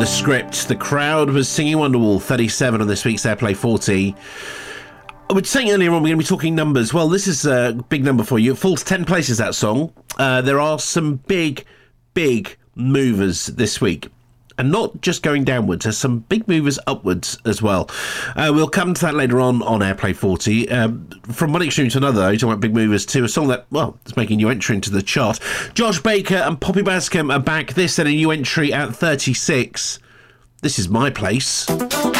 The Script. The Crowd was singing Wonderwall, 37 on this week's Airplay 40. I was saying earlier on we're going to be talking numbers. Well, this is a big number for you. It falls 10 places, that song. There are some big movers this week. And not just going downwards, there's some big movers upwards as well. We'll come to that later on Airplay 40. From one extreme to another, you talk about big movers to a song that, well, is making a new entry into the chart. Josh Baker and Poppy Bascomb are back. This and a new entry at 36. This is My Place.